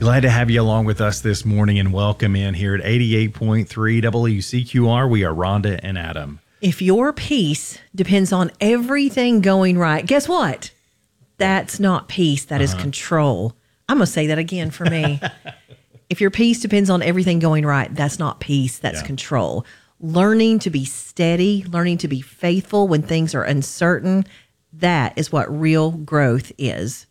Glad to have you along with us this morning and welcome in here at 88.3 WCQR. We are Rhonda and Adam. If your peace depends on everything going right, guess what? That's not peace. That is control. I'm going to say that again for me. If your peace depends on everything going right, that's not peace. That's control. Learning to be steady, learning to be faithful when things are uncertain, that is what real growth is.